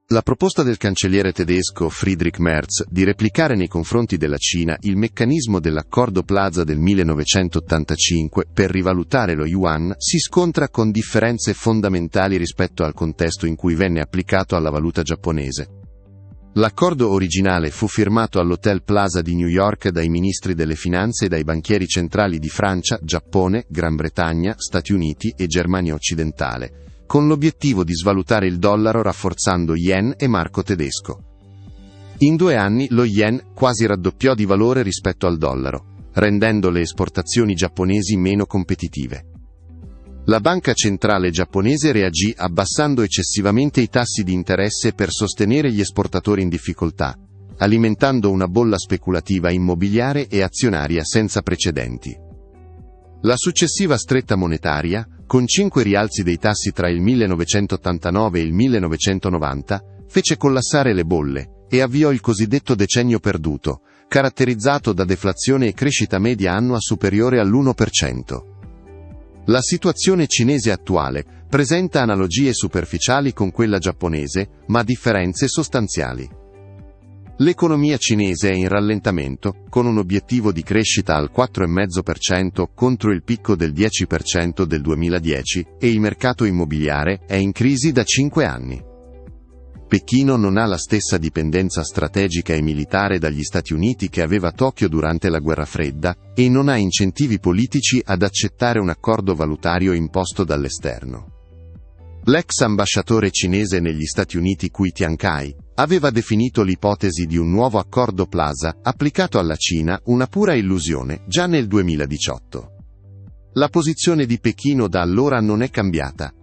La proposta del cancelliere tedesco Friedrich Merz di replicare nei confronti della Cina il meccanismo dell'Accordo Plaza del 1985 per rivalutare lo yuan si scontra con differenze fondamentali rispetto al contesto in cui venne applicato alla valuta giapponese. L'accordo originale fu firmato all'Hotel Plaza di New York dai ministri delle finanze e dai banchieri centrali di Francia, Giappone, Gran Bretagna, Stati Uniti e Germania occidentale, con l'obiettivo di svalutare il dollaro rafforzando yen e marco tedesco. In 2 anni lo yen quasi raddoppiò di valore rispetto al dollaro, rendendo le esportazioni giapponesi meno competitive. La banca centrale giapponese reagì abbassando eccessivamente i tassi di interesse per sostenere gli esportatori in difficoltà, alimentando una bolla speculativa immobiliare e azionaria senza precedenti. La successiva stretta monetaria, con 5 rialzi dei tassi tra il 1989 e il 1990, fece collassare le bolle e avviò il cosiddetto decennio perduto, caratterizzato da deflazione e crescita media annua superiore all'1%. La situazione cinese attuale presenta analogie superficiali con quella giapponese, ma differenze sostanziali. L'economia cinese è in rallentamento, con un obiettivo di crescita al 4,5% contro il picco del 10% del 2010, e il mercato immobiliare è in crisi da 5 anni. Pechino non ha la stessa dipendenza strategica e militare dagli Stati Uniti che aveva Tokyo durante la Guerra Fredda, e non ha incentivi politici ad accettare un accordo valutario imposto dall'esterno. L'ex ambasciatore cinese negli Stati Uniti Cui Tiankai aveva definito l'ipotesi di un nuovo accordo Plaza applicato alla Cina una pura illusione già nel 2018. La posizione di Pechino da allora non è cambiata,